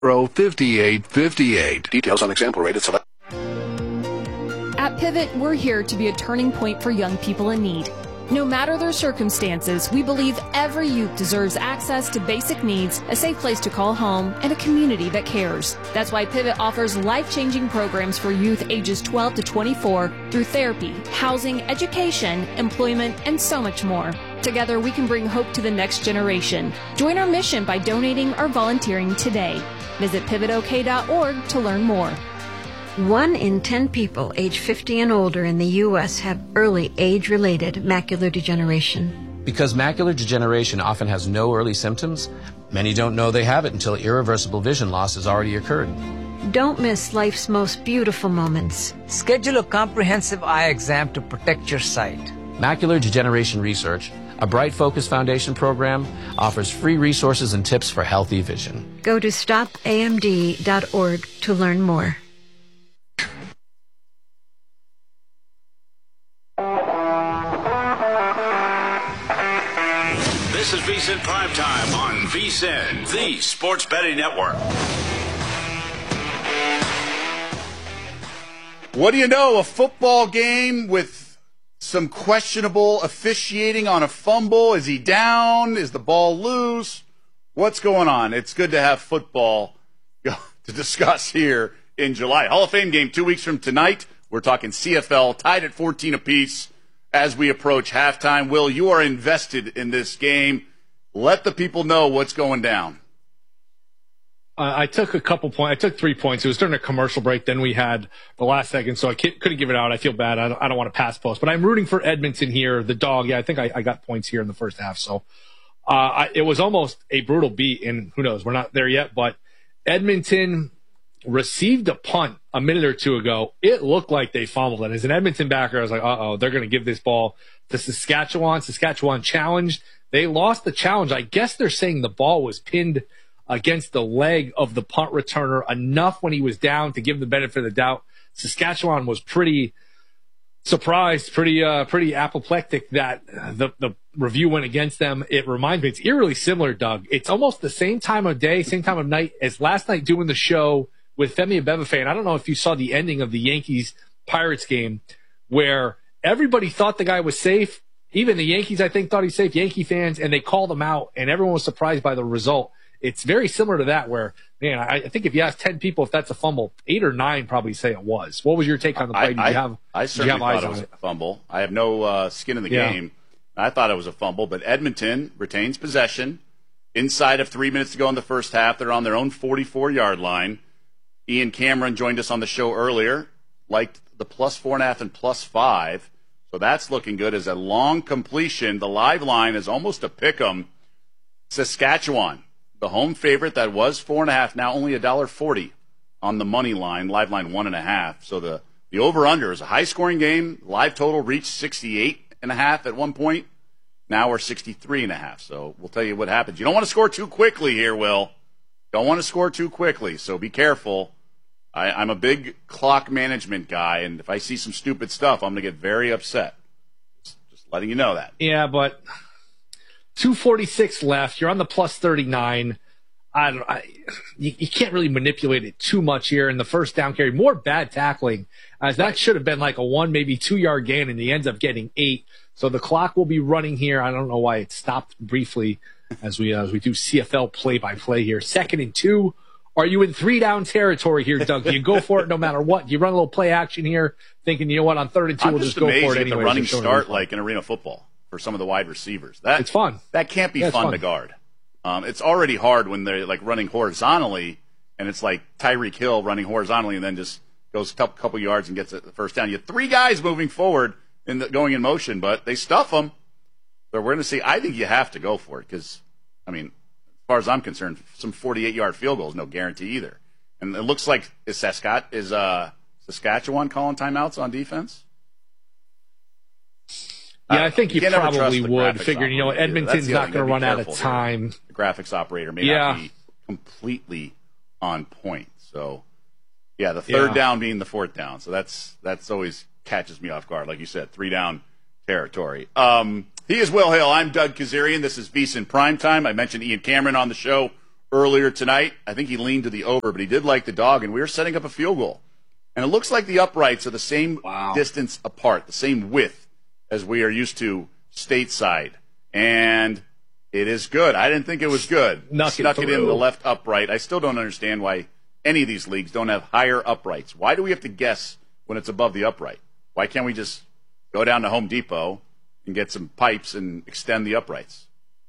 Row 5858. Details on example rated select. At Pivot, we're here to be a turning point for young people in need. No matter their circumstances, we believe every youth deserves access to basic needs, a safe place to call home, and a community that cares. That's why Pivot offers life-changing programs for youth ages 12 to 24 through therapy, housing, education, employment, and so much more. Together, we can bring hope to the next generation. Join our mission by donating or volunteering today. Visit pivotok.org to learn more. 1 in 10 people age 50 and older in the U.S. have early age-related macular degeneration. Because macular degeneration often has no early symptoms, many don't know they have it until irreversible vision loss has already occurred. Don't miss life's most beautiful moments. Schedule a comprehensive eye exam to protect your sight. Macular Degeneration Research, a Bright Focus Foundation program, offers free resources and tips for healthy vision. Go to stopamd.org to learn more. This is VSiN Primetime on VSiN, the Sports Betting Network. What do you know? A football game with some questionable officiating on a fumble. Is he down? Is the ball loose? What's going on? It's good to have football to discuss here in July. Hall of Fame game 2 weeks from tonight. We're talking CFL, tied at 14 apiece as we approach halftime. Will, you are invested in this game. Let the people know what's going down. I took a couple points. I took 3 points. It was during a commercial break. Then we had the last second, so I couldn't give it out. I feel bad. I don't want to pass post. But I'm rooting for Edmonton here, the dog. Yeah, I think I got points here in the first half. So it was almost a brutal beat, and who knows? We're not there yet. But Edmonton received a punt a minute or two ago. It looked like they fumbled. And as an Edmonton backer, I was like, uh-oh, they're going to give this ball to Saskatchewan. Saskatchewan challenged. They lost the challenge. I guess they're saying the ball was pinned against the leg of the punt returner enough when he was down to give the benefit of the doubt. Saskatchewan was pretty surprised, pretty apoplectic that the review went against them. It reminds me, it's eerily similar, Doug. It's almost the same time of day, same time of night as last night doing the show with Femi Abebefe. And I don't know if you saw the ending of the Yankees-Pirates game where everybody thought the guy was safe. Even the Yankees, I think, thought he's safe, Yankee fans, and they called him out, and everyone was surprised by the result. It's very similar to that where, man, I think if you ask 10 people if that's a fumble, 8 or 9 probably say it was. What was your take on the play? I certainly thought it was a fumble. I have no skin in the game. I thought it was a fumble, but Edmonton retains possession. Inside of 3 minutes to go in the first half, they're on their own 44-yard line. Ian Cameron joined us on the show earlier, liked the plus 4.5 and plus 5. So that's looking good as a long completion. The live line is almost a pick 'em. Saskatchewan, the home favorite that was 4.5, now only $1.40 on the money line, live line 1.5. So the over-under is a high-scoring game. Live total reached 68.5 at one point. Now we're 63.5. So we'll tell you what happens. You don't want to score too quickly here, Will. Don't want to score too quickly, so be careful. I'm a big clock management guy, and if I see some stupid stuff, I'm going to get very upset. Just letting you know that. Yeah, but 2:46 left. You're on the plus 39. You can't really manipulate it too much here in the first down carry. More bad tackling, as that should have been like a 1, maybe 2 yard gain, and he ends up getting 8. So the clock will be running here. I don't know why it stopped briefly as we do CFL play-by-play here. 2nd and 2. Are you in 3-down territory here, Doug? Do you go for it no matter what? Do you run a little play action here, thinking, you know what, on 3rd and 2, we'll just go for it anyway? The running start like in arena football for some of the wide receivers. It's fun. That can't be fun to guard. It's already hard when they're like running horizontally, and it's like Tyreek Hill running horizontally and then just goes a couple yards and gets the first down. You have 3 guys moving forward going in motion, but they stuff them. So we're going to see. I think you have to go for it because, I mean, as far as I'm concerned, some 48-yard field goals, no guarantee either. And it looks like is Saskatchewan calling timeouts on defense? Yeah, I think you probably would, figuring, Edmonton's not going to run out of time. Here. The graphics operator may not be completely on point. So, yeah, the third down being the 4th down. So that's always catches me off guard. Like you said, 3-down territory. He is Will Hill. I'm Doug Kazarian. This is VSiN Primetime. I mentioned Ian Cameron on the show earlier tonight. I think he leaned to the over, but he did like the dog, and we were setting up a field goal. And it looks like the uprights are the same distance apart, the same width as we are used to stateside. And it is good. I didn't think it was good. Snuck it in the left upright. I still don't understand why any of these leagues don't have higher uprights. Why do we have to guess when it's above the upright? Why can't we just go down to Home Depot and get some pipes and extend the uprights?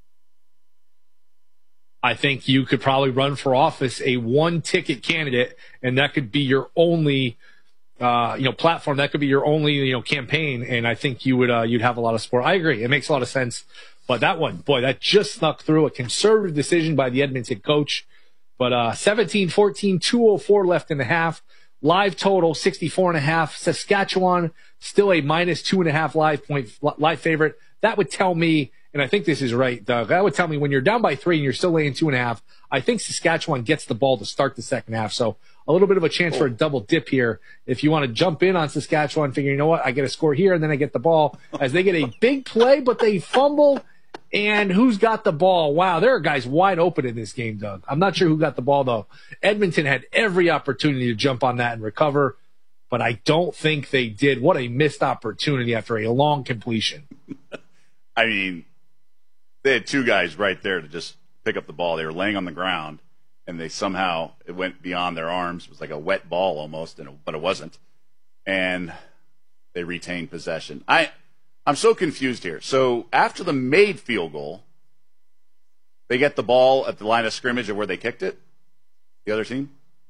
I think you could probably run for office a one-ticket candidate, and that could be your only platform. That could be your only campaign, and I think you would you'd have a lot of support. I agree. It makes a lot of sense. But that one, boy, that just snuck through. A conservative decision by the Edmonton coach. But 17-14, 2:04 left in the half. Live total 64.5. Saskatchewan still a minus 2.5 live favorite. That would tell me, and I think this is right, Doug, that would tell me when you're down by 3 and you're still laying 2.5, I think Saskatchewan gets the ball to start the second half. So a little bit of a chance for a double dip here. If you want to jump in on Saskatchewan, figure, you know what, I get a score here and then I get the ball as they get a big play, but they fumble. And who's got the ball? Wow, there are guys wide open in this game, Doug. I'm not sure who got the ball, though. Edmonton had every opportunity to jump on that and recover, but I don't think they did. What a missed opportunity after a long completion. I mean, they had two guys right there to just pick up the ball. They were laying on the ground, and they somehow, it went beyond their arms. It was like a wet ball almost, but it wasn't. And they retained possession. I'm so confused here. So after the made field goal, they get the ball at the line of scrimmage of where they kicked it? The other team?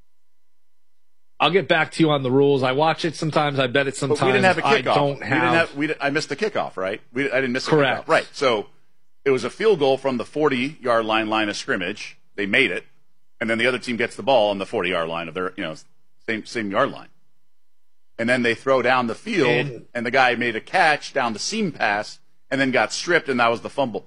I'll get back to you on the rules. I watch it sometimes. I bet it sometimes. But we didn't have a kickoff. I don't have. I missed the kickoff, right? I didn't miss a Correct. kickoff. Right. So it was a field goal from the 40-yard line of scrimmage. They made it. And then the other team gets the ball on the 40-yard line of their, same yard line. And then they throw down the field, and the guy made a catch down the seam pass and then got stripped, and that was the fumble.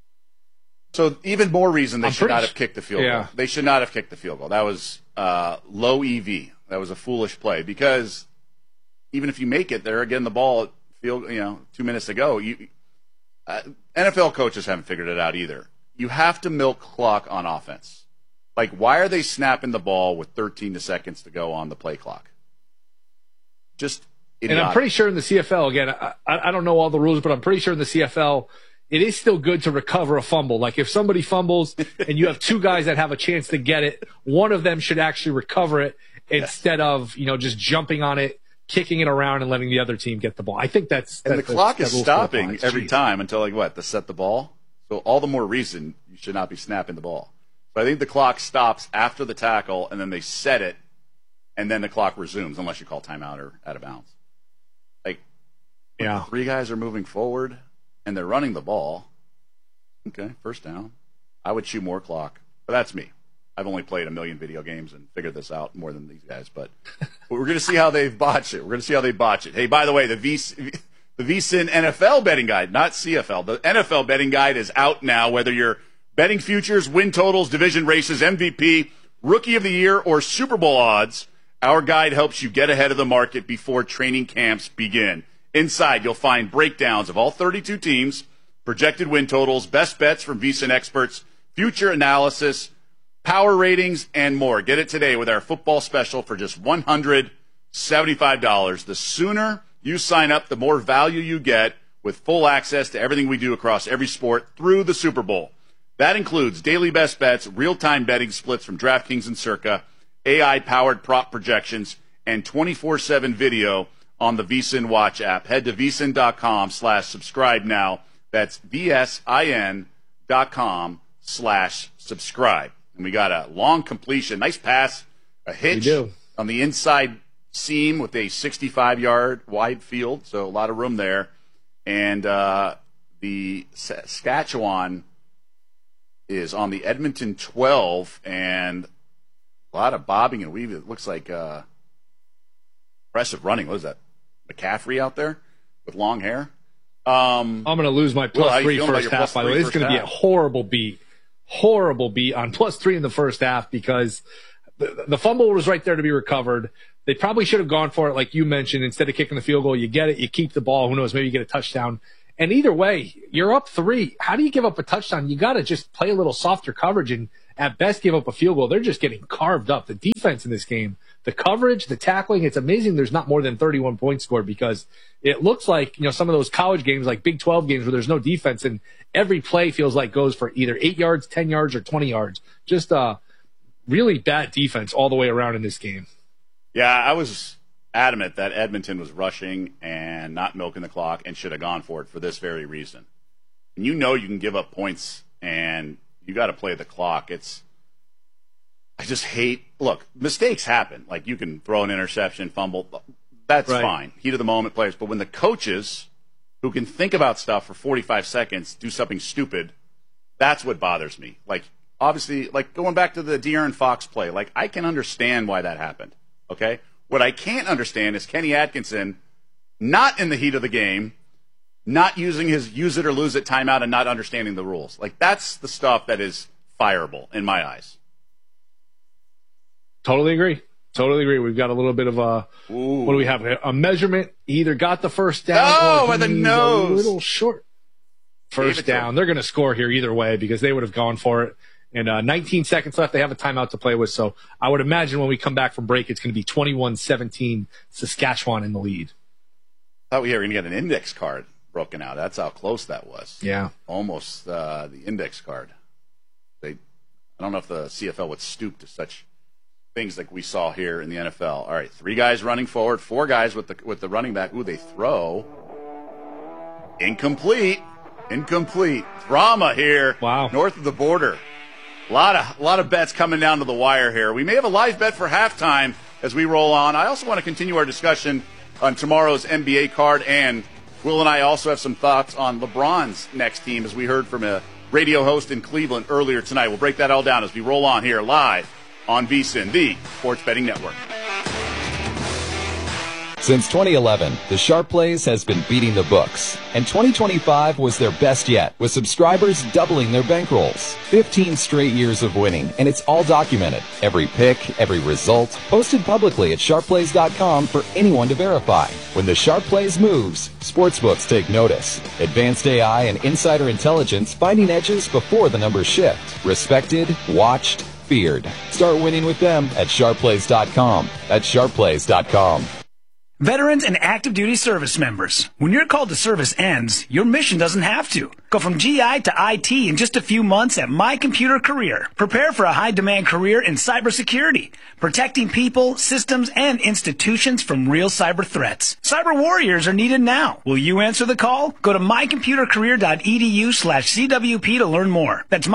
So even more reason they should not have kicked the field goal. They should not have kicked the field goal. That was low EV. That was a foolish play because even if you make it, they're getting the ball at field, 2 minutes ago. NFL coaches haven't figured it out either. You have to milk clock on offense. Like, why are they snapping the ball with 13 seconds to go on the play clock? Just idiotic. And I'm pretty sure in the CFL, again, I don't know all the rules, but I'm pretty sure in the CFL, it is still good to recover a fumble. Like if somebody fumbles and you have two guys that have a chance to get it, one of them should actually recover it instead of, just jumping on it, kicking it around and letting the other team get the ball. I think that's the clock is stopping every time until to set the ball. So all the more reason you should not be snapping the ball. But I think the clock stops after the tackle and then they set it. And then the clock resumes unless you call timeout or out of bounds. Three guys are moving forward, and they're running the ball. Okay, first down. I would chew more clock. But that's me. I've only played a million video games and figured this out more than these guys. But we're going to see how they botch it. Hey, by the way, the VSiN NFL betting guide, not CFL. The NFL betting guide is out now, whether you're betting futures, win totals, division races, MVP, Rookie of the Year, or Super Bowl odds. Our guide helps you get ahead of the market before training camps begin. Inside, you'll find breakdowns of all 32 teams, projected win totals, best bets from VSiN experts, future analysis, power ratings, and more. Get it today with our football special for just $175. The sooner you sign up, the more value you get with full access to everything we do across every sport through the Super Bowl. That includes daily best bets, real-time betting splits from DraftKings and Circa, AI-powered prop projections, and 24/7 video on the VSiN Watch app. Head to vsin.com/subscribe now. That's vsin.com/subscribe. And we got a long completion, nice pass, a hitch on the inside seam with a 65-yard wide field, so a lot of room there. And the Saskatchewan is on the Edmonton 12, and a lot of bobbing and weaving. It looks like impressive running. What is that? McCaffrey out there with long hair? I'm going to lose my +3 first half, by the way. This is going to be a horrible beat on +3 in the first half because the fumble was right there to be recovered. They probably should have gone for it, like you mentioned. Instead of kicking the field goal, you get it, you keep the ball. Who knows? Maybe you get a touchdown. And either way, you're up 3. How do you give up a touchdown? You got to just play a little softer coverage and at best give up a field goal. They're just getting carved up. The defense in this game, the coverage, the tackling, it's amazing there's not more than 31 points scored, because it looks like, some of those college games, like Big 12 games where there's no defense and every play feels like goes for either 8 yards, 10 yards, or 20 yards. Just really bad defense all the way around in this game. Yeah, I was adamant that Edmonton was rushing and not milking the clock and should have gone for it for this very reason. And you can give up points and you got to play the clock. I just hate, look, mistakes happen. Like, you can throw an interception, fumble. That's right. Fine. Heat of the moment players. But when the coaches who can think about stuff for 45 seconds do something stupid, that's what bothers me. Like, obviously, like going back to the De'Aaron Fox play, like, I can understand why that happened. Okay? What I can't understand is Kenny Atkinson not in the heat of the game, not using his use it or lose it timeout and not understanding the rules. Like, that's the stuff that is fireable in my eyes. Totally agree. We've got a little bit of what do we have? A measurement. He either got the first down or by the nose. A little short. First down. They're going to score here either way because they would have gone for it. And 19 seconds left. They have a timeout to play with. So I would imagine when we come back from break, it's going to be 21-17 Saskatchewan in the lead. I thought we were going to get an index card broken out. That's how close that was. Yeah. Almost the index card. I don't know if the CFL would stoop to such things like we saw here in the NFL. All right, 3 guys running forward, 4 guys with the running back. Ooh, they throw. Incomplete. Drama here. Wow. North of the border. A lot of bets coming down to the wire here. We may have a live bet for halftime as we roll on. I also want to continue our discussion on tomorrow's NBA card, and Will and I also have some thoughts on LeBron's next team, as we heard from a radio host in Cleveland earlier tonight. We'll break that all down as we roll on here live on VSiN, the Sports Betting Network. Since 2011, the Sharp Plays has been beating the books, and 2025 was their best yet, with subscribers doubling their bankrolls. 15 straight years of winning, and it's all documented. Every pick, every result, posted publicly at sharpplays.com for anyone to verify. When the Sharp Plays moves, sportsbooks take notice. Advanced AI and insider intelligence finding edges before the numbers shift. Respected, watched, feared. Start winning with them at sharpplays.com. That's sharpplays.com. Veterans and active duty service members, when your call to service ends, your mission doesn't have to. Go from GI to IT in just a few months at My Computer Career. Prepare for a high-demand career in cybersecurity, protecting people, systems, and institutions from real cyber threats. Cyber warriors are needed now. Will you answer the call? Go to mycomputercareer.edu/CWP to learn more. That's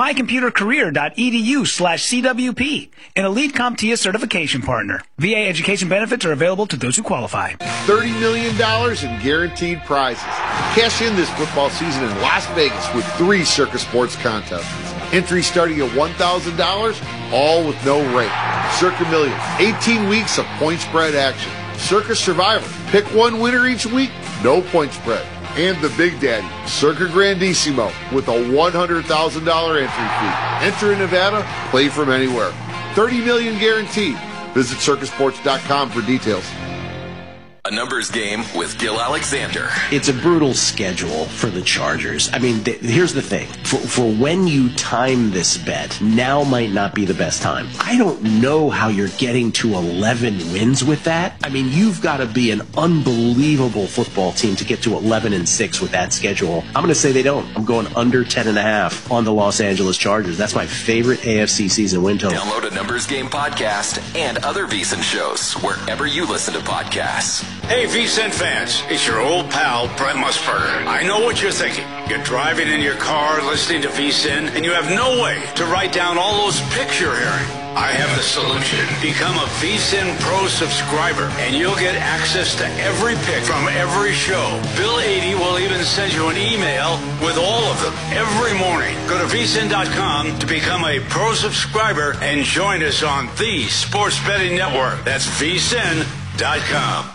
mycomputercareer.edu/CWP, an Elite CompTIA certification partner. VA education benefits are available to those who qualify. $30 million in guaranteed prizes. Cash in this football season in Las Vegas with 3 Circus Sports contests. Entry starting at $1,000, all with no rate. Circa Million, 18 weeks of point spread action. Circus Survivor, pick one winner each week, no point spread. And the Big Daddy, Circa Grandissimo, with a $100,000 entry fee. Enter in Nevada, play from anywhere. $30 million guaranteed. Visit circusports.com for details. A numbers game with Gil Alexander. It's a brutal schedule for the Chargers. I mean, here's the thing. For when you time this bet, now might not be the best time. I don't know how you're getting to 11 wins with that. I mean, you've got to be an unbelievable football team to get to 11-6 with that schedule. I'm going to say they don't. I'm going under 10.5 on the Los Angeles Chargers. That's my favorite AFC season win total. Download a Numbers Game podcast and other VSiN shows wherever you listen to podcasts. Hey, VSiN fans, it's your old pal, Brent Musburger. I know what you're thinking. You're driving in your car, listening to VSiN, and you have no way to write down all those picks you're hearing. I have the solution. Become a VSiN Pro subscriber, and you'll get access to every pick from every show. Bill 80 will even send you an email with all of them every morning. Go to VSiN.com to become a Pro subscriber and join us on the Sports Betting Network. That's VSiN.com.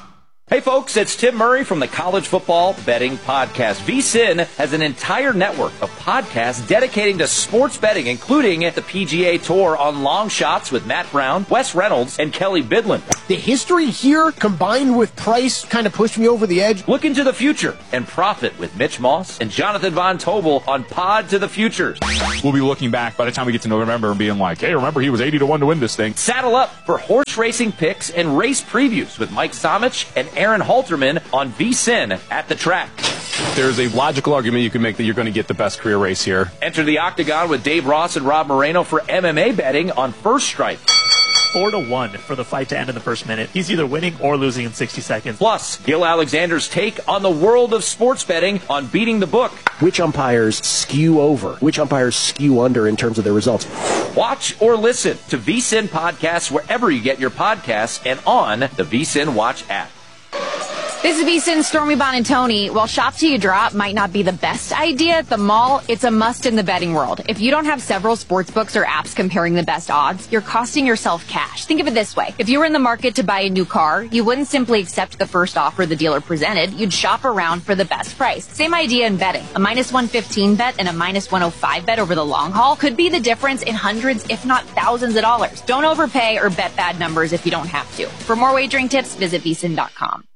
Hey folks, it's Tim Murray from the College Football Betting Podcast. VSiN has an entire network of podcasts dedicating to sports betting, including the PGA Tour on long shots with Matt Brown, Wes Reynolds, and Kelly Bidlin. The history here, combined with price, kind of pushed me over the edge. Look into the future and profit with Mitch Moss and Jonathan Von Tobel on Pod to the Futures. We'll be looking back by the time we get to November and being like, hey, remember he was 80-1 to win this thing. Saddle up for horse racing picks and race previews with Mike Samich and Aaron Halterman on VSiN at the track. There's a logical argument you can make that you're going to get the best career race here. Enter the Octagon with Dave Ross and Rob Moreno for MMA betting on First Strike. 4-1 for the fight to end in the first minute. He's either winning or losing in 60 seconds. Plus, Gil Alexander's take on the world of sports betting on Beating the Book. Which umpires skew over? Which umpires skew under in terms of their results? Watch or listen to VSiN podcasts wherever you get your podcasts and on the VSiN Watch app. This is VSiN's Stormy Bonantoni. While Shop Till You Drop might not be the best idea at the mall, it's a must in the betting world. If you don't have several sportsbooks or apps comparing the best odds, you're costing yourself cash. Think of it this way. If you were in the market to buy a new car, you wouldn't simply accept the first offer the dealer presented. You'd shop around for the best price. Same idea in betting. A minus 115 bet and a minus 105 bet over the long haul could be the difference in hundreds, if not thousands of dollars. Don't overpay or bet bad numbers if you don't have to. For more wagering tips, visit VSiN.com.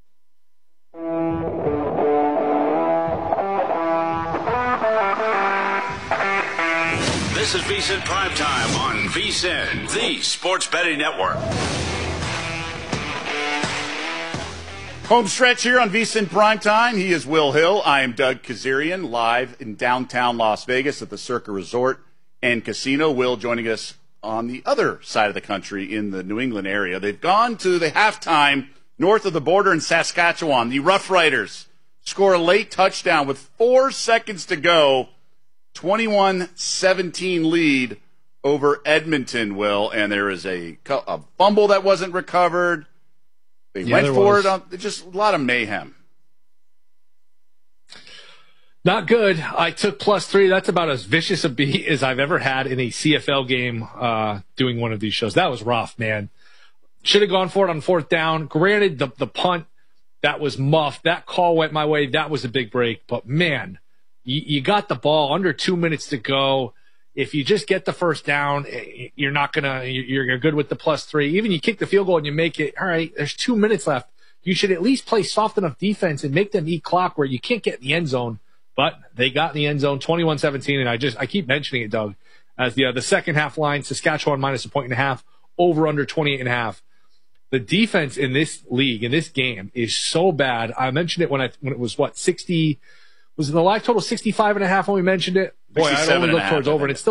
This is VSiN Primetime on VSiN, the Sports Betting Network. Home stretch here on VSiN Primetime. He is Will Hill. I am Doug Kazarian, live in downtown Las Vegas at the Circa Resort and Casino. Will joining us on the other side of the country in the New England area. They've gone to the halftime north of the border in Saskatchewan. The Rough Riders score a late touchdown with 4 seconds to go. 21-17 lead over Edmonton, Will, and there is a fumble that wasn't recovered. They went for it. Just a lot of mayhem. Not good. I took +3. That's about as vicious a beat as I've ever had in a CFL game doing one of these shows. That was rough, man. Should have gone for it on fourth down. Granted, the punt, that was muffed. That call went my way. That was a big break. But, man, you got the ball under 2 minutes to go. If you just get the first down, you're good with the +3. Even you kick the field goal and you make it, all right, there's 2 minutes left. You should at least play soft enough defense and make them eat clock where you can't get in the end zone. But they got in the end zone, 21-17, and I keep mentioning it, Doug, as the second half line, Saskatchewan minus 1.5, over under 28.5. The defense in this league, in this game, is so bad. I mentioned it when it was 60. Was the live total 65.5 when we mentioned it? Boy, I'd only look towards over, and it's still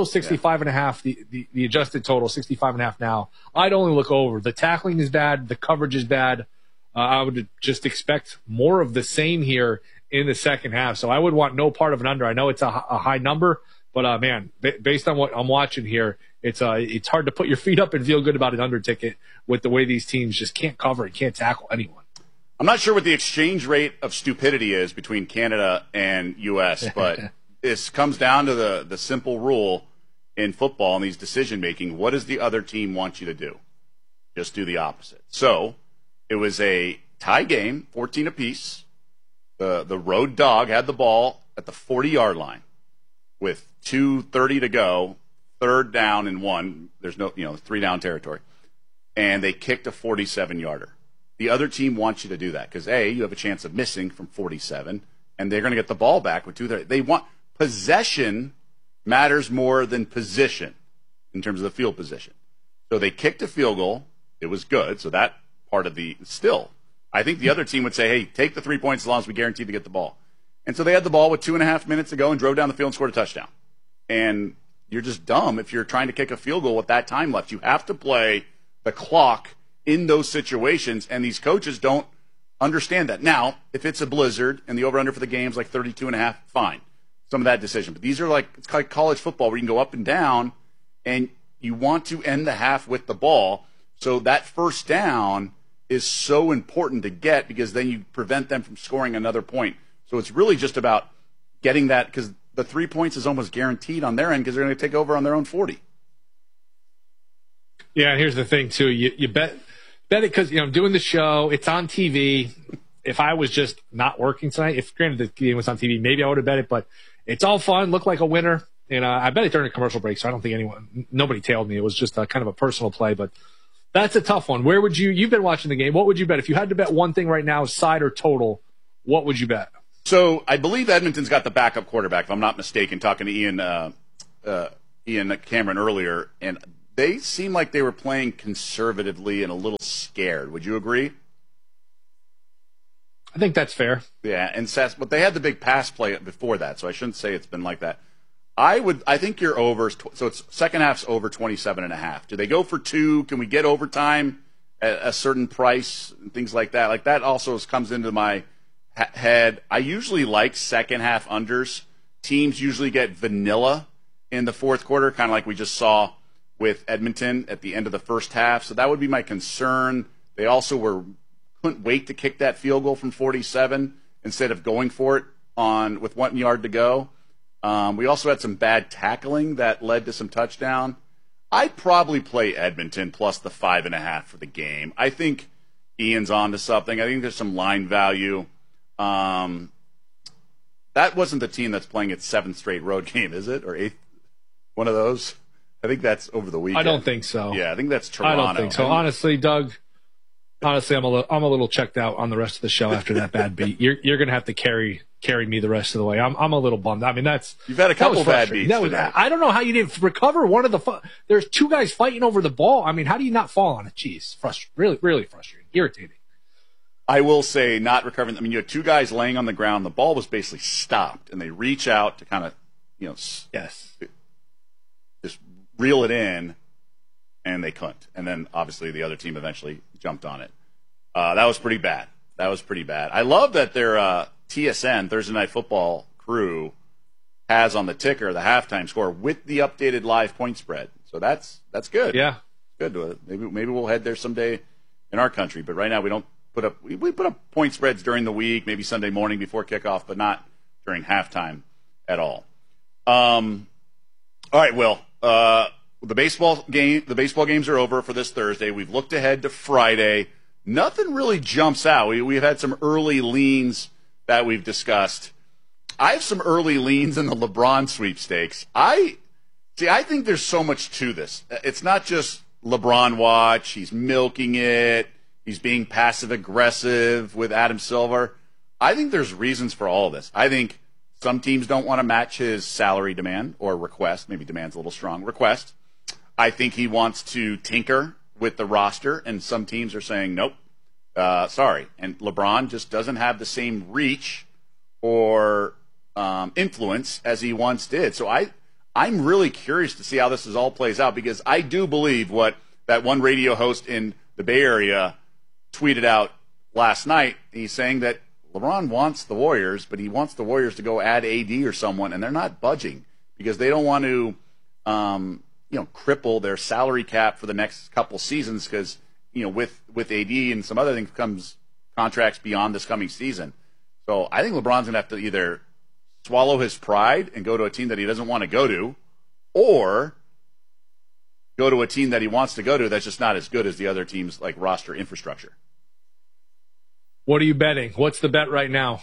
65.5. The adjusted total, 65.5 now. I'd only look over. The tackling is bad. The coverage is bad. I would just expect more of the same here in the second half. So I would want no part of an under. I know it's a high number, but man, based on what I'm watching here, it's hard to put your feet up and feel good about an under ticket with the way these teams just can't cover and can't tackle anyone. I'm not sure what the exchange rate of stupidity is between Canada and U.S., but this comes down to the simple rule in football and these decision-making. What does the other team want you to do? Just do the opposite. So it was a tie game, 14 apiece. The road dog had the ball at the 40-yard line with 2:30 to go, third down and 1. There's no, 3-down territory. And they kicked a 47-yarder. The other team wants you to do that because, A, you have a chance of missing from 47, and they're going to get the ball back with 2:30. They want possession matters more than position in terms of the field position. So they kicked a field goal. It was good. So that part of still, I think the other team would say, hey, take the 3 points as long as we guarantee to get the ball. And so they had the ball with 2.5 minutes to go and drove down the field and scored a touchdown. And you're just dumb if you're trying to kick a field goal with that time left. You have to play the clock in those situations, and these coaches don't understand that. Now, if it's a blizzard and the over-under for the game is like 32.5, fine. Some of that decision. But these are it's like college football where you can go up and down, and you want to end the half with the ball. So that first down is so important to get because then you prevent them from scoring another point. So it's really just about getting that because the 3 points is almost guaranteed on their end because they're going to take over on their own 40. Yeah, and here's the thing, too. You bet it because, I'm doing the show. It's on TV. if I was just not working tonight, if granted the game was on TV, maybe I would have bet it, but it's all fun. Looked like a winner. And I bet it during a commercial break, so I don't think nobody tailed me. It was just kind of a personal play, but that's a tough one. Where would you've been watching the game. What would you bet? If you had to bet one thing right now, side or total, what would you bet? So I believe Edmonton's got the backup quarterback, if I'm not mistaken, talking to Ian Cameron earlier, and they seemed like they were playing conservatively and a little scared. Would you agree? I think that's fair. Yeah, and but they had the big pass play before that, so I shouldn't say it's been like that. I think your overs, so it's second half's over 27.5. Do they go for 2? Can we get overtime at a certain price and things like that? Like that also comes into my head. I usually like second half unders. Teams usually get vanilla in the fourth quarter, kind of like we just saw with Edmonton at the end of the first half. So that would be my concern. They also couldn't wait to kick that field goal from 47 instead of going for it with 1 yard to go. We also had some bad tackling that led to some touchdown. I'd probably play Edmonton plus the 5.5 for the game. I think Ian's on to something. I think there's some line value. That wasn't the team that's playing its 7th straight road game, is it? Or 8th? One of those? I think that's over the weekend. I don't think so. Yeah, I think that's Toronto. I don't think so. Honestly, Doug, I'm a little checked out on the rest of the show after that bad beat. You're going to have to carry me the rest of the way. I'm a little bummed. I mean, you've had a couple bad beats. I don't know how you didn't recover one of the. There's 2 guys fighting over the ball. I mean, how do you not fall on it? Jeez, really, really frustrating, irritating. I will say, not recovering. I mean, you had 2 guys laying on the ground. The ball was basically stopped, and they reach out to kind of, just reel it in, and they couldn't. And then, obviously, the other team eventually jumped on it. That was pretty bad. I love that their TSN, Thursday Night Football crew, has on the ticker the halftime score with the updated live point spread. So that's good. Yeah. Good. Maybe we'll head there someday in our country. But right now we don't put up – we put up point spreads during the week, maybe Sunday morning before kickoff, but not during halftime at all. All right, Will. The baseball games are over for this Thursday. We've looked ahead to Friday. Nothing really jumps out. We've had some early leans that we've discussed. I have some early leans in the LeBron sweepstakes. I think there's so much to this. It's not just LeBron watch. He's milking it. He's being passive-aggressive with Adam Silver. I think there's reasons for all of this. I think some teams don't want to match his salary demand or request. Maybe demand's a little strong. Request. I think he wants to tinker with the roster, and some teams are saying, nope, sorry. And LeBron just doesn't have the same reach or influence as he once did. So I'm really curious to see how this all plays out, because I do believe what that one radio host in the Bay Area tweeted out last night. He's saying that LeBron wants the Warriors, but he wants the Warriors to go add AD or someone, and they're not budging because they don't want to cripple their salary cap for the next couple seasons, because with AD and some other things comes contracts beyond this coming season. So I think LeBron's going to have to either swallow his pride and go to a team that he doesn't want to go to, or go to a team that he wants to go to that's just not as good as the other team's like roster infrastructure. What are you betting? What's the bet right now?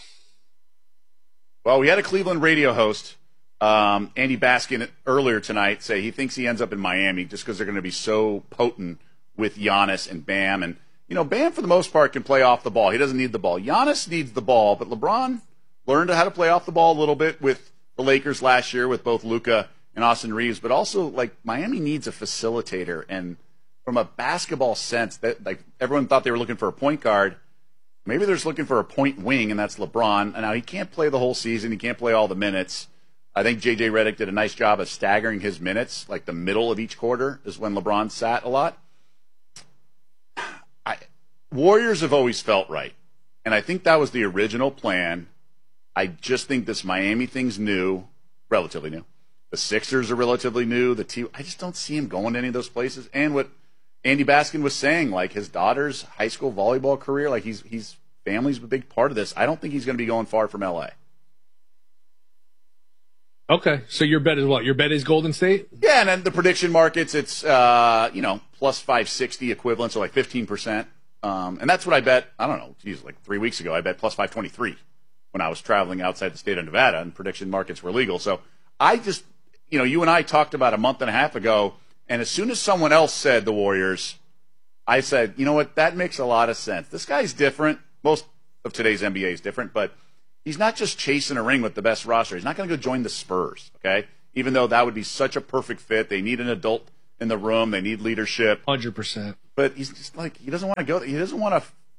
Well, we had a Cleveland radio host, Andy Baskin, earlier tonight say he thinks he ends up in Miami just because they're going to be so potent with Giannis and Bam. And, Bam, for the most part, can play off the ball. He doesn't need the ball. Giannis needs the ball, but LeBron learned how to play off the ball a little bit with the Lakers last year with both Luka and Austin Reeves. But also, Miami needs a facilitator. And from a basketball sense, that everyone thought they were looking for a point guard. Maybe they're just looking for a point wing, and that's LeBron. And now he can't play the whole season. He can't play all the minutes. I think J.J. Redick did a nice job of staggering his minutes. Like the middle of each quarter is when LeBron sat a lot. Warriors have always felt right. And I think that was the original plan. I just think this Miami thing's new, relatively new. The Sixers are relatively new. I just don't see him going to any of those places. And what Andy Baskin was saying, his daughter's high school volleyball career, he's family's a big part of this. I don't think he's going to be going far from L.A. Okay, so your bet is what? Your bet is Golden State? Yeah, and then the prediction markets, it's plus 560 equivalent, so 15%. And that's what I bet, I don't know, like 3 weeks ago, I bet plus 523 when I was traveling outside the state of Nevada and prediction markets were legal. So I just, you and I talked about a month and a half ago, and as soon as someone else said the Warriors, I said, you know what, that makes a lot of sense. This guy's different. Most of today's NBA is different, but he's not just chasing a ring with the best roster. He's not going to go join the Spurs, okay? Even though that would be such a perfect fit. They need an adult in the room. They need leadership. 100%. But he's just like, he doesn't want to go. He doesn't want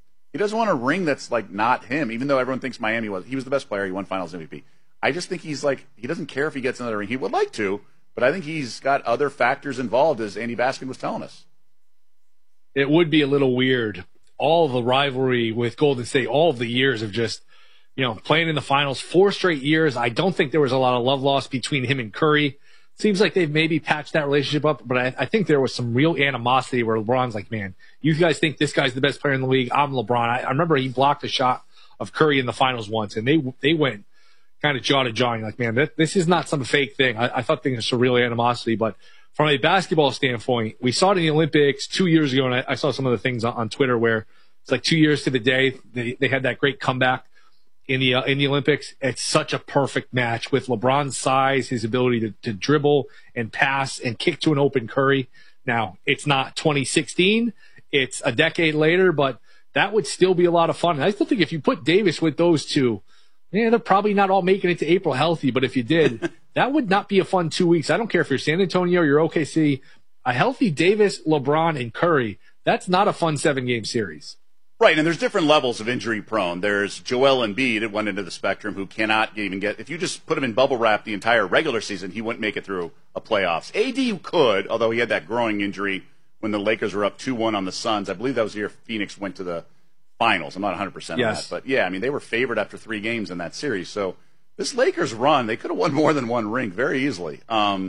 a ring that's like not him, even though everyone thinks Miami was. He was the best player. He won Finals MVP. I just think he's like, he doesn't care if he gets another ring. He would like to, but I think he's got other factors involved, as Andy Baskin was telling us. It would be a little weird. All the rivalry with Golden State, all of the years of just, playing in the finals 4 straight years. I don't think there was a lot of love lost between him and Curry. Seems like they've maybe patched that relationship up, but I think there was some real animosity where LeBron's like, man, you guys think this guy's the best player in the league. I'm LeBron. I remember he blocked a shot of Curry in the finals once, and they went kind of jaw to jaw. Like, man, this is not some fake thing. I thought there was some real animosity, but from a basketball standpoint, we saw it in the Olympics 2 years ago, and I saw some of the things on Twitter where it's like 2 years to the day they had that great comeback in the Olympics. It's such a perfect match with LeBron's size, his ability to dribble and pass and kick to an open Curry. Now, it's not 2016. It's a decade later, but that would still be a lot of fun. And I still think if you put Davis with those two, they're probably not all making it to April healthy, but if you did, that would not be a fun 2 weeks. I don't care if you're San Antonio or you're OKC. A healthy Davis, LeBron, and Curry, that's not a fun 7-game series. Right, and there's different levels of injury prone. There's Joel Embiid at one end of the spectrum who cannot even get, if you just put him in bubble wrap the entire regular season, he wouldn't make it through a playoffs. AD could, although he had that growing injury when the Lakers were up 2-1 on the Suns. I believe that was the year Phoenix went to the finals. I'm not 100% on that. But yeah, I mean, they were favored after 3 games in that series. So this Lakers run, they could have won more than one ring very easily.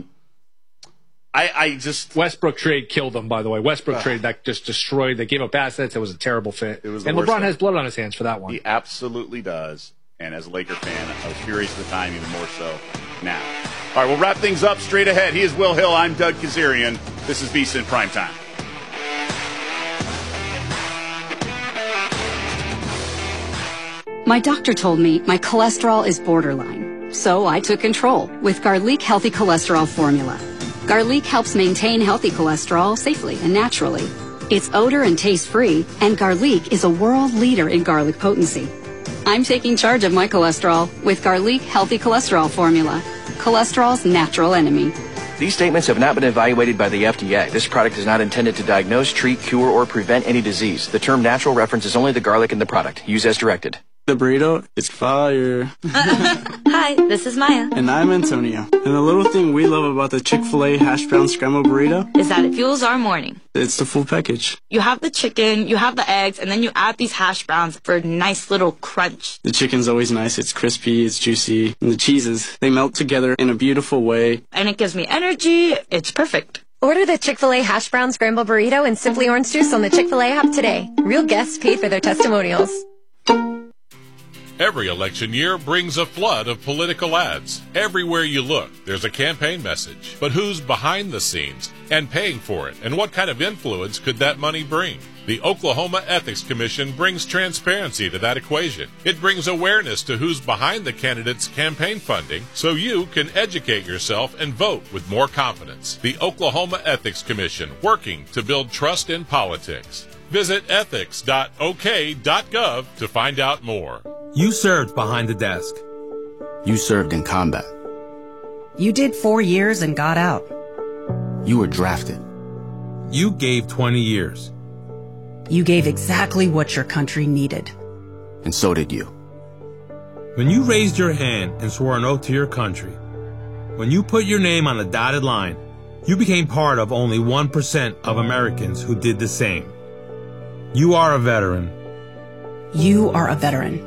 Westbrook trade killed them, by the way. Westbrook trade that just destroyed. They gave up assets. It was a terrible fit. It was and LeBron has blood on his hands for that one. He absolutely does. And as a Laker fan, I was furious at the time, even more so now. All right, we'll wrap things up straight ahead. He is Will Hill. I'm Doug Kazarian. This is VSiN Primetime. My doctor told me my cholesterol is borderline, so I took control with Garlic Healthy Cholesterol Formula. Garlic helps maintain healthy cholesterol safely and naturally. It's odor and taste-free, and Garlic is a world leader in garlic potency. I'm taking charge of my cholesterol with Garlic Healthy Cholesterol Formula, cholesterol's natural enemy. These statements have not been evaluated by the FDA. This product is not intended to diagnose, treat, cure, or prevent any disease. The term natural references only the garlic in the product. Use as directed. The burrito is fire. Hi, this is Maya. And I'm Antonio. And the little thing we love about the Chick-fil-A hash brown scrambled burrito is that it fuels our morning. It's the full package. You have the chicken, you have the eggs, and then you add these hash browns for a nice little crunch. The chicken's always nice. It's crispy, it's juicy. And the cheeses, they melt together in a beautiful way. And it gives me energy. It's perfect. Order the Chick-fil-A hash brown scrambled burrito and Simply Orange Juice on the Chick-fil-A app today. Real guests paid for their testimonials. Every election year brings a flood of political ads. Everywhere you look, there's a campaign message. But who's behind the scenes and paying for it? And what kind of influence could that money bring? The Oklahoma Ethics Commission brings transparency to that equation. It brings awareness to who's behind the candidate's campaign funding so you can educate yourself and vote with more confidence. The Oklahoma Ethics Commission, working to build trust in politics. Visit ethics.ok.gov to find out more. You served behind the desk. You served in combat. You did 4 years and got out. You were drafted. You gave 20 years. You gave exactly what your country needed. And so did you. When you raised your hand and swore an oath to your country, when you put your name on a dotted line, you became part of only 1% of Americans who did the same. You are a veteran. You are a veteran.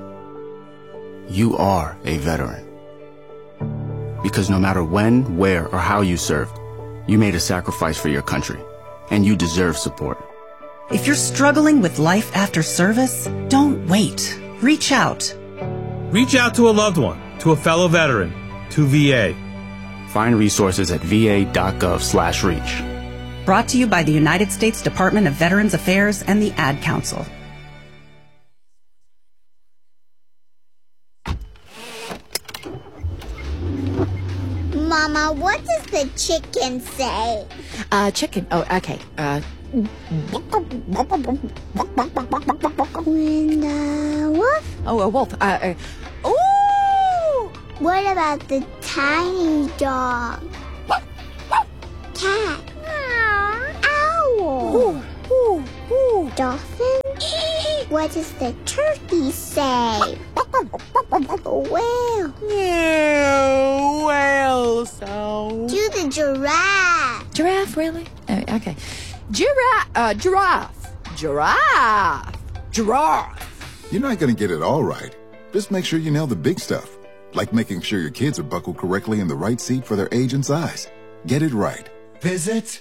You are a veteran. Because no matter when, where, or how you served, you made a sacrifice for your country, and you deserve support. If you're struggling with life after service, don't wait. Reach out. Reach out to a loved one, to a fellow veteran, to VA. Find resources at va.gov/reach. Brought to you by the United States Department of Veterans Affairs and the Ad Council. Mama, what does the chicken say? Chicken. Oh, okay. When the wolf? Oh, a wolf. Ooh! What about the tiny dog? Cat? Owl? Dolphin? What does the turkey say? Whale? Whale sound. Do the giraffe. Giraffe, really? Oh, okay. Giraffe. You're not going to get it all right. Just make sure you nail the big stuff, like making sure your kids are buckled correctly in the right seat for their age and size. Get it right. Visit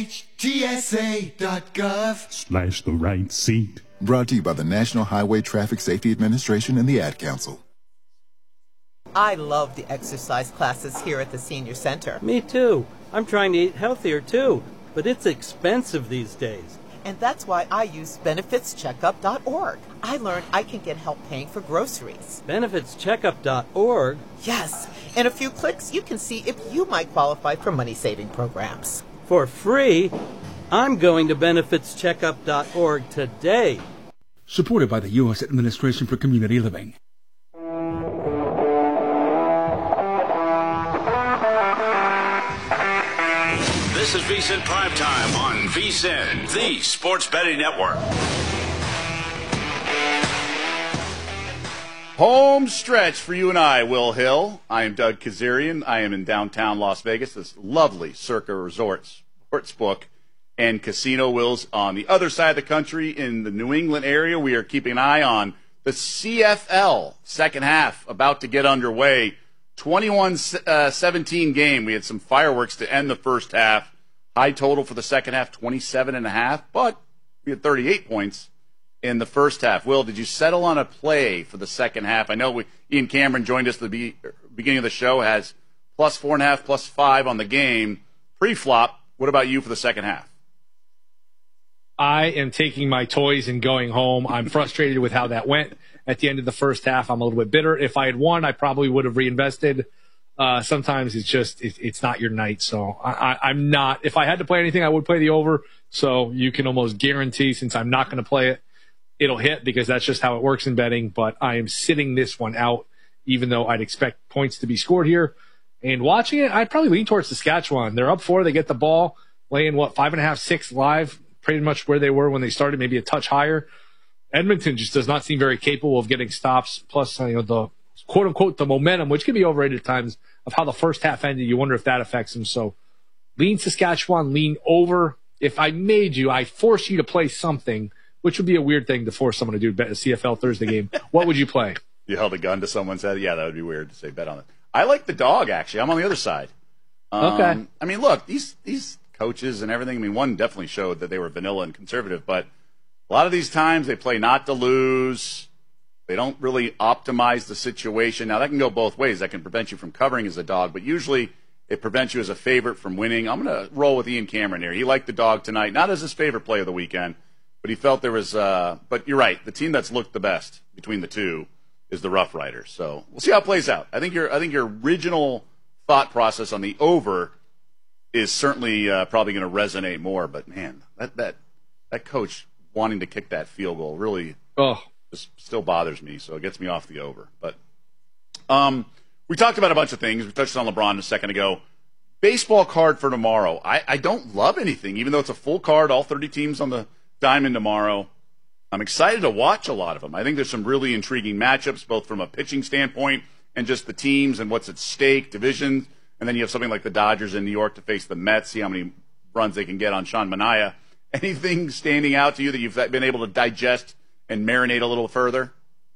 NHTSA.gov/ the right seat. Brought to you by the National Highway Traffic Safety Administration and the Ad Council. I love the exercise classes here at the Senior Center. Me too. I'm trying to eat healthier too, but it's expensive these days. And that's why I use benefitscheckup.org. I learned I can get help paying for groceries. Benefitscheckup.org? Yes. In a few clicks, you can see if you might qualify for money-saving programs. For free? I'm going to benefitscheckup.org today. Supported by the U.S. Administration for Community Living. This is VSiN Primetime on VSiN, the Sports Betting Network. Home stretch for you and I, Will Hill. I am Doug Kazarian. I am in downtown Las Vegas, this lovely Circa Resorts sportsbook and casino. Will's on the other side of the country in the New England area. We are keeping an eye on the CFL second half about to get underway. 21-17 game. We had some fireworks to end the first half. High total for the second half, 27.5, but we had 38 points in the first half. Will, did you settle on a play for the second half? I know Ian Cameron joined us at the beginning of the show, has plus 4.5, plus 5 on the game. Pre-flop, what about you for the second half? I am taking my toys and going home. I'm frustrated with how that went at the end of the first half. I'm a little bit bitter. If I had won, I probably would have reinvested. Sometimes it's just it's not your night. So I'm not. If I had to play anything, I would play the over. So you can almost guarantee, since I'm not going to play it, it'll hit, because that's just how it works in betting. But I am sitting this one out, even though I'd expect points to be scored here. And watching it, I'd probably lean towards Saskatchewan. They're up 4. They get the ball, laying 5.5, 6 live, pretty much where they were when they started, maybe a touch higher. Edmonton just does not seem very capable of getting stops. Plus, the quote unquote the momentum, which can be overrated at times, of how the first half ended. You wonder if that affects them. So lean Saskatchewan, lean over. If I made you, I force you to play something, which would be a weird thing to force someone to do, bet a CFL Thursday game. What would you play? You held a gun to someone's head? Yeah, that would be weird to say bet on it. I like the dog, actually. I'm on the other side. Okay. I mean, look, these coaches and everything, one definitely showed that they were vanilla and conservative, but a lot of these times they play not to lose. They don't really optimize the situation. Now, that can go both ways. That can prevent you from covering as a dog, but usually it prevents you as a favorite from winning. I'm going to roll with Ian Cameron here. He liked the dog tonight, not as his favorite play of the weekend, but he felt there was but you're right. The team that's looked the best between the two is the Rough Riders. So we'll see how it plays out. I think your original thought process on the over is certainly probably going to resonate more. But man, that coach wanting to kick that field goal really just still bothers me. So it gets me off the over. But we talked about a bunch of things. We touched on LeBron a second ago. Baseball card for tomorrow. I don't love anything, even though it's a full card, all 30 teams on the diamond tomorrow. I'm excited to watch a lot of them. I think there's some really intriguing matchups, both from a pitching standpoint and just the teams and what's at stake, divisions. And then you have something like the Dodgers in New York to face the Mets, see how many runs they can get on Sean Manaea. Anything standing out to you that you've been able to digest and marinate a little further?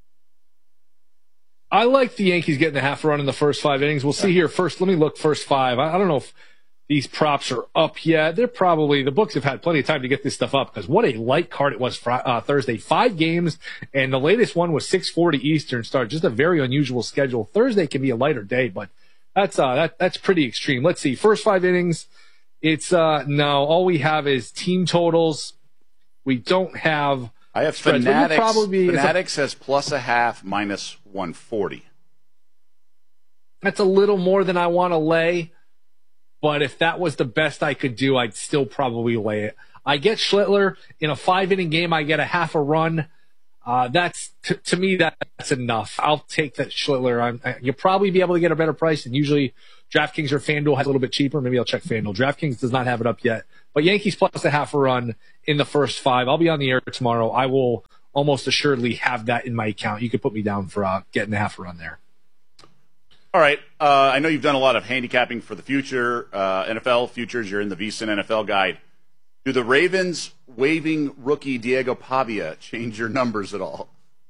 I like the Yankees getting a half run in the first 5 innings. We'll see here. First, let me look first 5. I don't know if these props are up yet. They're probably, the books have had plenty of time to get this stuff up, because what a light card it was Thursday. 5 games, and the latest one was 6:40 Eastern start. Just a very unusual schedule. Thursday can be a lighter day, but that's pretty extreme. Let's see. First 5 innings. It's no. All we have is team totals. We don't have. I have Fanatics. Fanatics has plus a half, minus 140. That's a little more than I want to lay. but if that was the best I could do, I'd still probably lay it. I get Schlittler in a 5-inning game. I get a half a run. That's to me, that's enough. I'll take that Schlittler. You'll probably be able to get a better price, and usually DraftKings or FanDuel has a little bit cheaper. Maybe I'll check FanDuel. DraftKings does not have it up yet, but Yankees plus a half a run in the first 5. I'll be on the air tomorrow. I will almost assuredly have that in my account. You could put me down for getting a half a run there. All right. I know you've done a lot of handicapping for the future, NFL futures. You're in the VSiN NFL guide. Do the Ravens waiving rookie Diego Pavia change your numbers at all?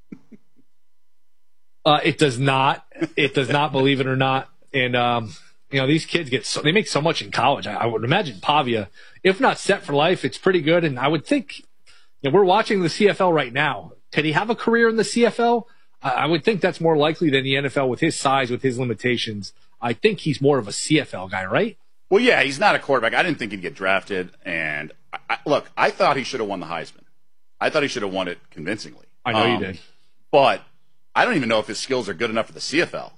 It does not. It does not, believe it or not. And, these kids they make so much in college. I would imagine Pavia, if not set for life, it's pretty good. And I would think, we're watching the CFL right now. Could he have a career in the CFL? I would think that's more likely than the NFL with his size, with his limitations. I think he's more of a CFL guy, right? Well, yeah, he's not a quarterback. I didn't think he'd get drafted. And look, I thought he should have won the Heisman. I thought he should have won it convincingly. I know you did. But I don't even know if his skills are good enough for the CFL.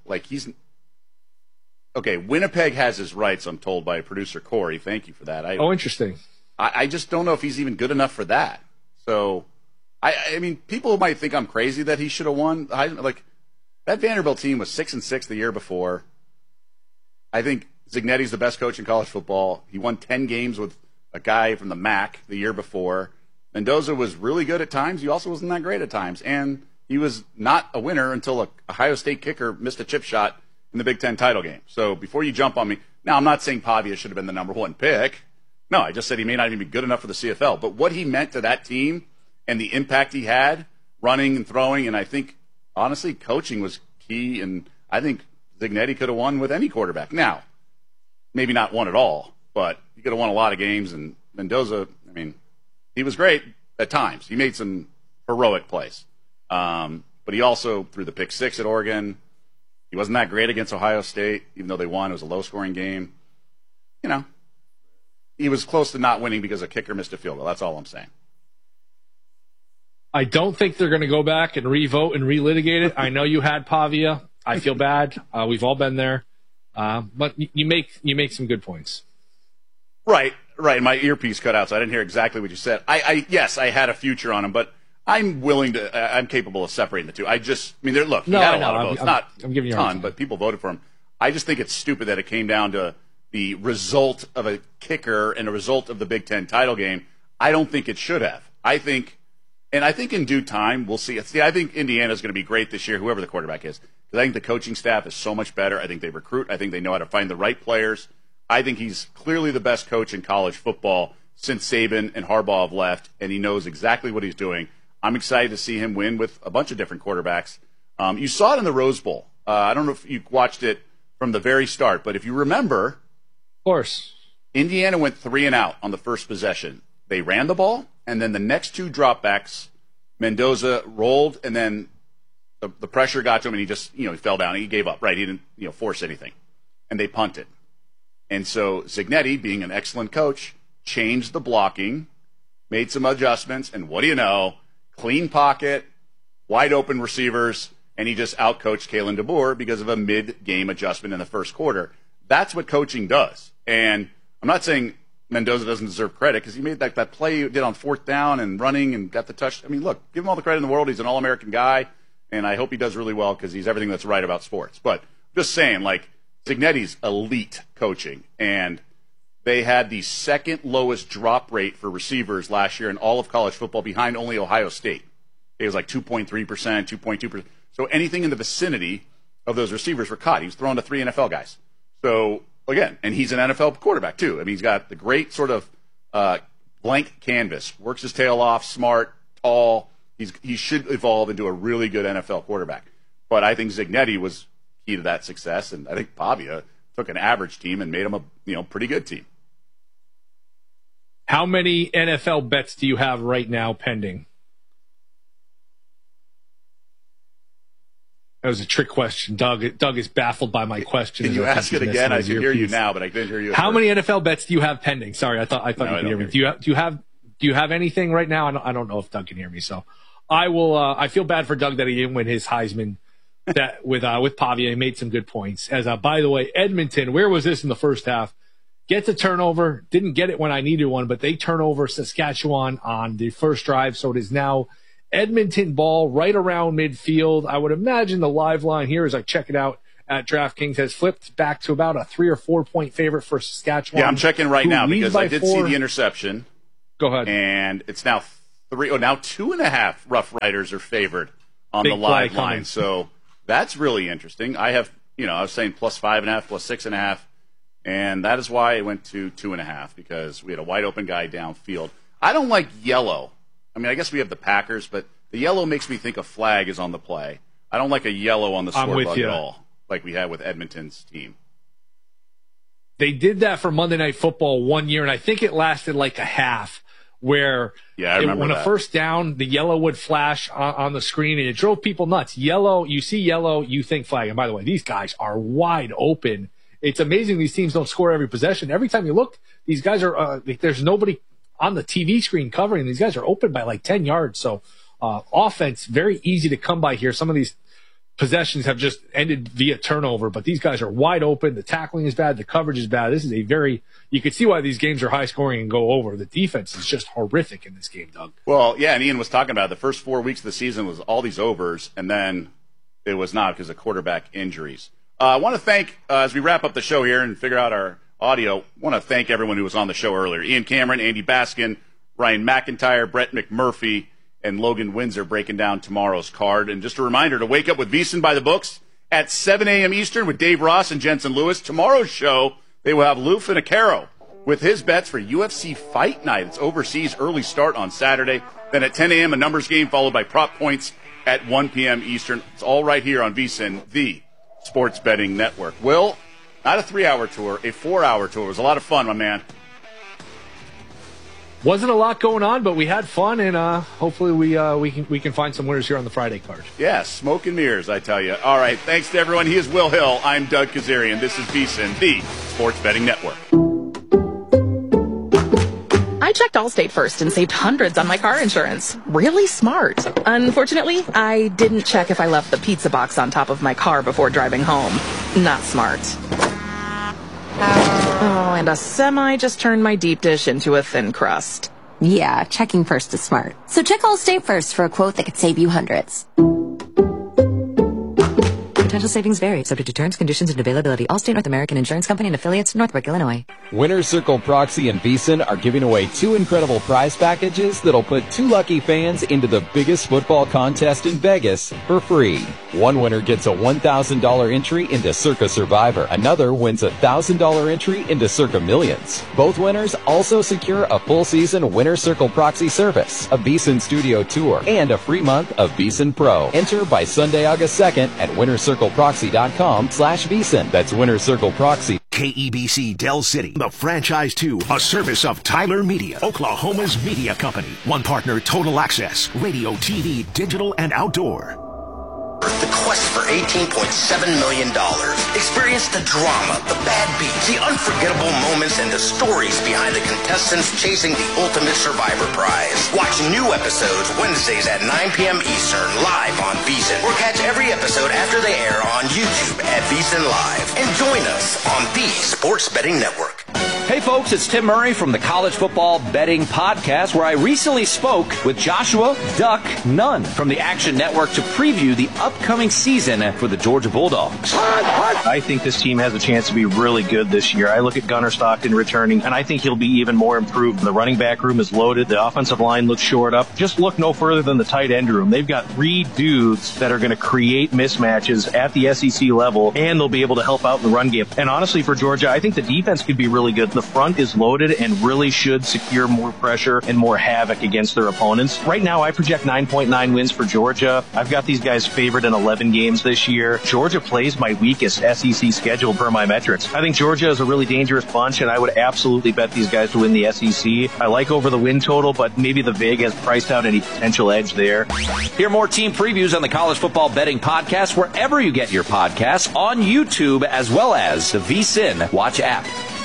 Okay, Winnipeg has his rights, I'm told by producer Corey. Thank you for that. Interesting. I just don't know if he's even good enough for that. So, I mean, people might think I'm crazy that he should have won. That Vanderbilt team was 6-6 the year before. I think Zignetti's the best coach in college football. He won 10 games with a guy from the MAC the year before. Mendoza was really good at times. He also wasn't that great at times. And he was not a winner until a Ohio State kicker missed a chip shot in the Big Ten title game. So before you jump on me, now I'm not saying Pavia should have been the number 1 pick. No, I just said he may not even be good enough for the CFL. But what he meant to that team and the impact he had running and throwing, and I think, honestly, coaching was key. And I think Zignetti could have won with any quarterback. Now, maybe not won at all, but he could have won a lot of games. And Mendoza, I mean, he was great at times. He made some heroic plays. But he also threw the pick 6 at Oregon. He wasn't that great against Ohio State, even though they won. It was a low-scoring game. He was close to not winning because a kicker missed a field goal. That's all I'm saying. I don't think they're going to go back and re-vote and relitigate it. I know you had Pavia. I feel bad. We've all been there. But you make some good points. Right. My earpiece cut out, so I didn't hear exactly what you said. Yes, I had a future on him, but I'm capable of separating the two. He had a lot of votes. Not a ton, but people voted for him. I just think it's stupid that it came down to the result of a kicker and a result of the Big Ten title game. I don't think it should have. I think in due time, we'll see. I think Indiana's going to be great this year, whoever the quarterback is. Because I think the coaching staff is so much better. I think they recruit. I think they know how to find the right players. I think he's clearly the best coach in college football since Saban and Harbaugh have left, and he knows exactly what he's doing. I'm excited to see him win with a bunch of different quarterbacks. You saw it in the Rose Bowl. I don't know if you watched it from the very start, but if you remember, of course, Indiana went 3 and out on the first possession. They ran the ball, and then the next 2 dropbacks, Mendoza rolled, and then the pressure got to him, and he just he fell down. He gave up. Right? He didn't force anything, and they punted. And so Zignetti, being an excellent coach, changed the blocking, made some adjustments, and what do you know? Clean pocket, wide open receivers, and he just outcoached Kalen DeBoer because of a mid-game adjustment in the first quarter. That's what coaching does. And I'm not saying Mendoza doesn't deserve credit because he made that play he did on 4th down and running and got the touch. I mean, look, give him all the credit in the world. He's an All-American guy, and I hope he does really well because he's everything that's right about sports. But just saying, Zignetti's elite coaching, and they had the second lowest drop rate for receivers last year in all of college football, behind only Ohio State. It was 2.3%, 2.2%. So anything in the vicinity of those receivers were caught. He was throwing to 3 NFL guys. So, again, and he's an NFL quarterback, too. I mean, he's got the great sort of blank canvas, works his tail off, smart, tall. He should evolve into a really good NFL quarterback. But I think Zignetti was key to that success, and I think Pavia took an average team and made him a pretty good team. How many NFL bets do you have right now pending? That was a trick question. Doug is baffled by my question. Can you ask it again? I can hear you now, but I didn't hear you. How many NFL bets do you have pending? Sorry, I thought you could hear me. Do you have anything right now? I don't know if Doug can hear me, so I will. I feel bad for Doug that he didn't win his Heisman. That with Pavia, he made some good points. By the way, Edmonton, where was this in the first half? gets a turnover. Didn't get it when I needed one, but they turn over Saskatchewan on the first drive. So it is now Edmonton ball right around midfield. I would imagine the live line here, as I check it out at DraftKings, has flipped back to about a 3 or 4 point favorite for Saskatchewan. Yeah, I'm checking right now because I did see the interception. Go ahead. And it's now 2.5 Rough Riders are favored on the live line. So that's really interesting. I have, I was saying plus 5.5, plus 6.5, and that is why it went to 2.5 because we had a wide open guy downfield. I don't like yellow. I mean, I guess we have the Packers, but the yellow makes me think a flag is on the play. I don't like a yellow on the scoreboard at all, like we had with Edmonton's team. They did that for Monday Night Football one year, and I think it lasted like a half, where when a first down, the yellow would flash on the screen, and it drove people nuts. Yellow, you see yellow, you think flag. And by the way, these guys are wide open. It's amazing these teams don't score every possession. Every time you look, these guys are there's nobody on the TV screen covering. These guys are open by like 10 yards. So offense, very easy to come by here. Some of these possessions have just ended via turnover, but these guys are wide open. The tackling is bad. The coverage is bad. This is you can see why these games are high scoring and go over. The defense is just horrific in this game, Doug. Well, yeah, and Ian was talking about it. The first 4 weeks of the season was all these overs, and then it was not because of quarterback injuries. I want to thank, as we wrap up the show here and figure out our audio, I want to thank everyone who was on the show earlier. Ian Cameron, Andy Baskin, Ryan McIntyre, Brett McMurphy, and Logan Windsor breaking down tomorrow's card. And just a reminder to wake up with VSiN by the books at 7 a.m. Eastern with Dave Ross and Jensen Lewis. Tomorrow's show, they will have Lou Finocchiaro with his bets for UFC Fight Night. It's overseas early start on Saturday. Then at 10 a.m., a numbers game followed by prop points at 1 p.m. Eastern. It's all right here on VSiN, the Sports Betting Network. Will, not a 3-hour tour, a 4-hour tour. It was a lot of fun, my man. Wasn't a lot going on, but we had fun, and hopefully we can find some winners here on the Friday card. Yeah, smoke and mirrors, I tell you. All right, thanks to everyone. He is Will Hill. I'm Doug Kazarian. This is VSiN, the Sports Betting Network. I checked Allstate first and saved hundreds on my car insurance. Really smart. Unfortunately, I didn't check if I left the pizza box on top of my car before driving home. Not smart. Oh, and a semi just turned my deep dish into a thin crust. Yeah, checking first is smart. So check Allstate first for a quote that could save you hundreds. Potential savings vary, subject to terms, conditions, and availability. Allstate North American Insurance Company and affiliates, Northbrook, Illinois. Winner Circle Proxy and VSiN are giving away 2 incredible prize packages that'll put 2 lucky fans into the biggest football contest in Vegas for free. One winner gets a $1,000 entry into Circa Survivor. Another wins a $1,000 entry into Circa Millions. Both winners also secure a full season Winner Circle Proxy service, a VSiN studio tour, and a free month of VSiN Pro. Enter by Sunday, August 2nd at winnercircleproxy.com/VSiN. That's Winner Circle Proxy. KEBC Del City, the franchise to a service of Tyler Media, Oklahoma's media company. One partner, Total Access, radio, TV, digital, and outdoor. The quest for $18.7 million. Experience the drama, the bad beats, the unforgettable moments, and the stories behind the contestants chasing the ultimate survivor prize. Watch new episodes Wednesdays at 9 p.m. Eastern live on VSiN, or catch every episode after they air on YouTube at VSiN Live. And join us on the Sports Betting Network. Hey folks, it's Tim Murray from the College Football Betting Podcast, where I recently spoke with Joshua Duck Nunn from the Action Network to preview the upcoming season for the Georgia Bulldogs. I think this team has a chance to be really good this year. I look at Gunnar Stockton returning, and I think he'll be even more improved. The running back room is loaded. The offensive line looks shored up. Just look no further than the tight end room. They've got 3 dudes that are going to create mismatches at the SEC level, and they'll be able to help out in the run game. And honestly, for Georgia, I think the defense could be really good. The front is loaded and really should secure more pressure and more havoc against their opponents. Right now, I project 9.9 wins for Georgia. I've got these guys favored in 11 games this year. Georgia plays my weakest SEC schedule per my metrics. I think Georgia is a really dangerous bunch, and I would absolutely bet these guys to win the SEC. I like over the win total, but maybe the VIG has priced out any potential edge there. Hear more team previews on the College Football Betting Podcast wherever you get your podcasts, on YouTube as well as the VSiN Watch app.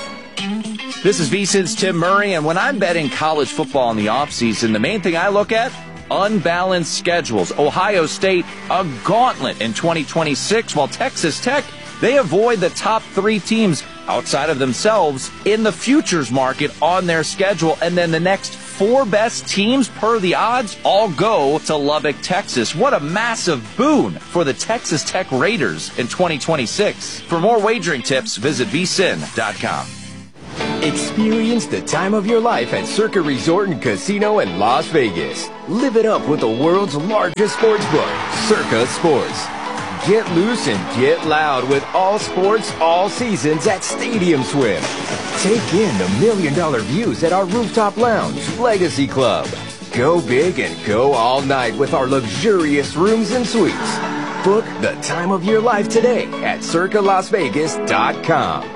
This is VSiN's Tim Murray, and when I'm betting college football in the offseason, the main thing I look at, unbalanced schedules. Ohio State, a gauntlet in 2026, while Texas Tech, they avoid the top 3 teams outside of themselves in the futures market on their schedule. And then the next 4 best teams per the odds all go to Lubbock, Texas. What a massive boon for the Texas Tech Raiders in 2026. For more wagering tips, visit vsin.com. Experience the time of your life at Circa Resort and Casino in Las Vegas. Live it up with the world's largest sports book, Circa Sports. Get loose and get loud with all sports, all seasons at Stadium Swim. Take in the $1 million views at our rooftop lounge, Legacy Club. Go big and go all night with our luxurious rooms and suites. Book the time of your life today at circalasvegas.com.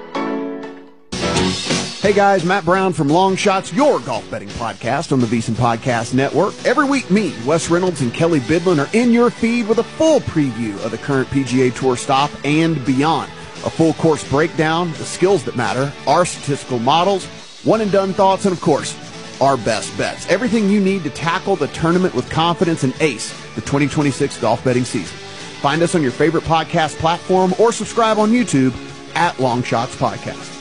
Hey guys, Matt Brown from Long Shots, your golf betting podcast on the VSiN Podcast Network. Every week, me, Wes Reynolds, and Kelly Bidlin are in your feed with a full preview of the current PGA Tour stop and beyond. A full course breakdown, the skills that matter, our statistical models, one-and-done thoughts, and of course, our best bets. Everything you need to tackle the tournament with confidence and ace the 2026 golf betting season. Find us on your favorite podcast platform or subscribe on YouTube at Long Shots Podcast.